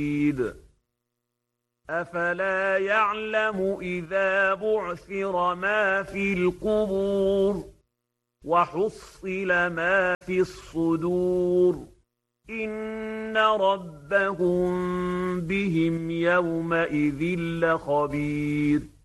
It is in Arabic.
أفلا يعلم إذا بعثر ما في القبور وحصل ما في الصدور إن ربهم بهم يومئذ لخبير